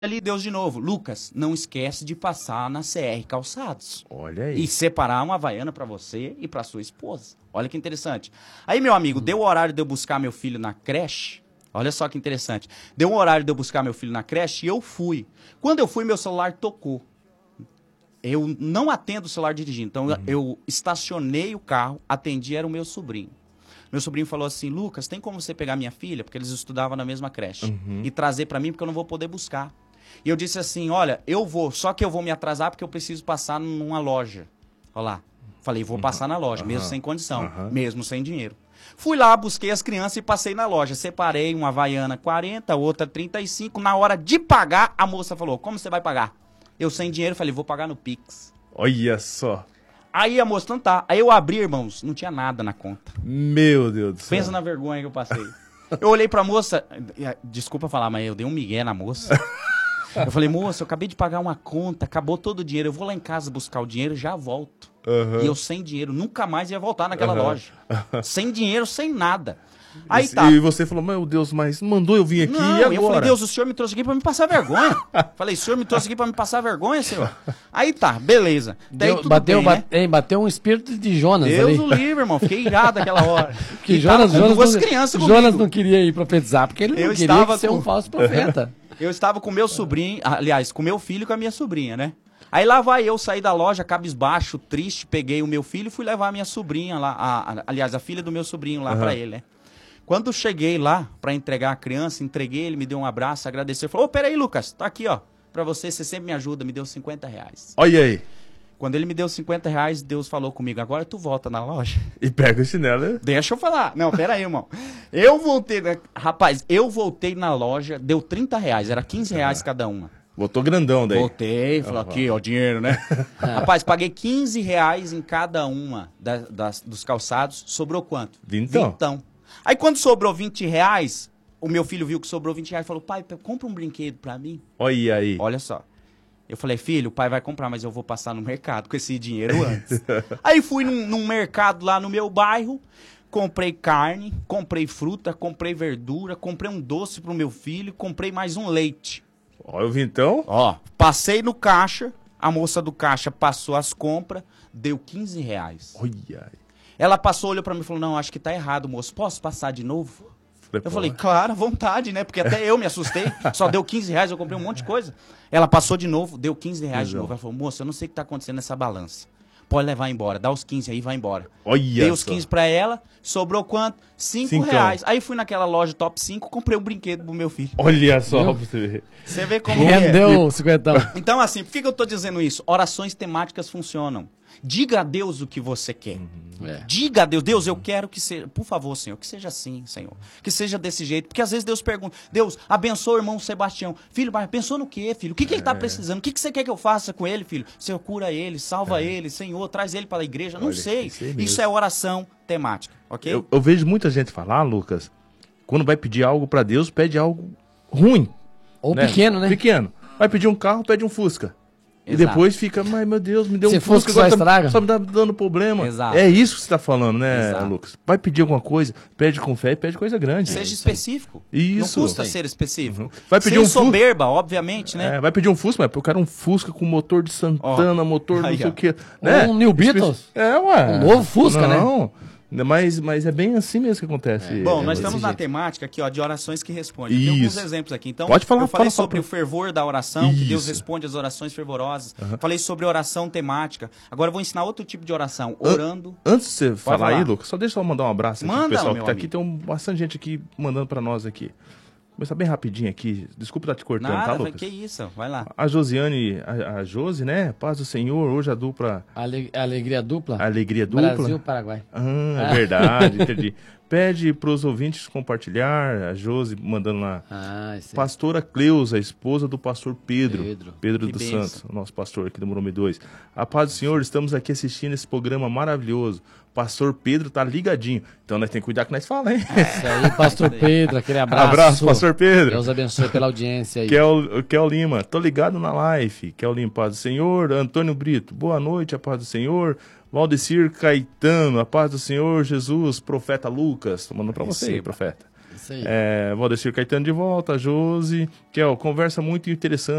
ali Deus de novo, Lucas, não esquece de passar na CR Calçados. Olha aí. E separar uma Havaiana pra você e pra sua esposa. Olha que interessante. Aí, meu amigo, deu o horário de eu buscar meu filho na creche. Olha só que interessante. Deu um horário de eu buscar meu filho na creche e eu fui. Quando eu fui, meu celular tocou. Eu não atendo o celular dirigindo. Então, eu estacionei o carro, atendi, era o meu sobrinho. Meu sobrinho falou assim, Lucas, tem como você pegar minha filha? Porque eles estudavam na mesma creche. E trazer pra mim, porque eu não vou poder buscar. E eu disse assim, olha, eu vou, só que eu vou me atrasar porque eu preciso passar numa loja. Olha lá. Falei, vou passar na loja, mesmo sem condição, mesmo sem dinheiro. Fui lá, busquei as crianças e passei na loja. Separei uma Havaiana 40, outra 35. Na hora de pagar, a moça falou, como você vai pagar? Eu sem dinheiro, falei, vou pagar no Pix. Olha só. Aí a moça, não tá. Aí eu abri, irmãos, não tinha nada na conta. Meu Deus do céu. Pensa na vergonha que eu passei. Eu olhei pra moça, desculpa falar, mas eu dei um migué na moça. Eu falei, moça, eu acabei de pagar uma conta, acabou todo o dinheiro, eu vou lá em casa buscar o dinheiro e já volto. E eu sem dinheiro, nunca mais ia voltar naquela loja. Sem dinheiro, sem nada. Aí tá. E você falou, meu Deus, mas mandou eu vir aqui Não, e agora? eu falei, Deus, o senhor me trouxe aqui pra me passar vergonha. Falei, o senhor me trouxe aqui pra me passar vergonha, senhor? Aí tá, beleza. Daí tudo bateu, bem, né? bateu um espírito de Jonas Deus ali. o livre, irmão. Fiquei irado naquela hora. Que E Jonas, tava com duas Jonas, crianças Jonas comigo. não queria ir profetizar, porque ele não Eu queria estava ser com- um falso profeta. Eu estava com meu sobrinho, aliás, com meu filho e com a minha sobrinha, né? Aí lá vai eu sair da loja, cabisbaixo, triste, peguei o meu filho e fui levar a minha sobrinha lá, aliás, a filha do meu sobrinho lá pra ele, né? Quando cheguei lá pra entregar a criança, entreguei, ele me deu um abraço, agradeceu, falou, ô, peraí, Lucas, tá aqui, ó, pra você sempre me ajuda, me deu R$50. Olha aí. Quando ele me deu R$50, Deus falou comigo, agora tu volta na loja. E pega o chinelo. Né? Deixa eu falar. Não, pera aí, irmão. Eu voltei, rapaz, eu voltei na loja, deu R$30, era R$15 cada uma. Botou grandão daí. Voltei, falou aqui, ó, o dinheiro, né? Rapaz, paguei R$15 em cada uma dos calçados. Sobrou quanto? Vintão. Aí quando sobrou R$20, o meu filho viu que sobrou R$20 e falou, pai, compra um brinquedo pra mim. Olha aí. Olha só. Eu falei, filho, o pai vai comprar, mas eu vou passar no mercado com esse dinheiro antes. Aí fui num mercado lá no meu bairro, comprei carne, comprei fruta, comprei verdura, comprei um doce pro meu filho, comprei mais um leite. Olha o vintão. Ó, passei no caixa, a moça do caixa passou as compras, deu R$15. Olha aí. Ela passou, olhou pra mim e falou, não, acho que tá errado, moço, posso passar de novo? Eu falei, claro, à vontade, né? Porque até eu me assustei, só deu R$15, eu comprei um monte de coisa. Ela passou de novo, deu R$15 de novo. Ela falou, moça, eu não sei o que tá acontecendo nessa balança. Pode levar embora, dá os 15 aí e vai embora. Olha Dei os só. 15 pra ela, sobrou quanto? R$5. Aí fui naquela loja top 5, comprei um brinquedo pro meu filho. Olha só pra você ver. Você vê como é. Rendeu o 50. Então, assim, por que eu tô dizendo isso? Orações temáticas funcionam. Diga a Deus o que você quer. Diga a Deus, Deus, eu quero que seja, por favor, Senhor, que seja assim, Senhor. Que seja desse jeito. Porque às vezes Deus pergunta, Deus, abençoa o irmão Sebastião. Filho, mas abençoa no quê, filho? O que ele tá precisando? O que você quer que eu faça com ele, filho? Senhor, cura ele, salva ele, Senhor, traz ele para a igreja. Não Olha, sei. isso aí mesmo. Isso é oração temática, ok? Eu vejo muita gente falar, Lucas, quando vai pedir algo pra Deus, pede algo ruim. Ou pequeno, né? Pequeno. Vai pedir um carro, pede um Fusca. E Exato. depois fica, mas meu Deus, me deu Se um Fusca, Fusca só agora estraga. só me tá dando problema. Exato. É isso que você tá falando, né, Exato. Lucas? Vai pedir alguma coisa, pede com fé e pede coisa grande. Seja específico. Isso. Não custa ser específico. Vai pedir Sem um Fusca. soberba, obviamente, né? É, vai pedir um Fusca, mas eu quero um Fusca com motor de Santana, motor Aí, não sei ó. o quê. Né? Um New Beatles. É, ué. Um novo Fusca, né? Não. Mas é bem assim mesmo que acontece. Bom, É, nós desse estamos na jeito. temática aqui, ó, de orações que respondem. Tem alguns Isso. exemplos aqui. Então, Pode falar, eu falei fala, sobre o fervor da oração, que Deus Isso. responde às orações fervorosas. Falei sobre oração temática. Agora eu vou ensinar outro tipo de oração, orando. Antes de você falar falar. aí, Lucas, só deixa eu mandar um abraço aqui Manda, pro pessoal que meu tá amigo. aqui. Tem bastante gente aqui mandando pra nós aqui. Começar bem rapidinho aqui. Desculpa estar te cortando, Nada, tá, vai, Lucas? que isso, vai lá. A Josiane, a Josi, né? Paz do Senhor, hoje a dupla Alegria dupla. Alegria Dupla. Brasil, Paraguai. É verdade, entendi. Pede pros ouvintes compartilhar, a Josi mandando lá. Esse Pastora Cleusa, esposa do pastor Pedro. Pedro Que dos bênção. Santos, o nosso pastor aqui do Morumbi 2. A paz do Senhor, estamos aqui assistindo esse programa maravilhoso. Pastor Pedro tá ligadinho. Então nós temos que cuidar que nós falamos, hein? Isso aí, pastor Pedro, aquele abraço. Abraço, pastor Pedro. Deus abençoe pela audiência aí. Kel Lima, tô ligado na live. Kel Lima, paz do Senhor. Antônio Brito, boa noite, a paz do Senhor. Valdecir Caetano, a paz do Senhor. Jesus, profeta Lucas. Tô mandando pra você aí, profeta. Isso aí. Valdecir Caetano de volta, Josi. Conversa muito interessante.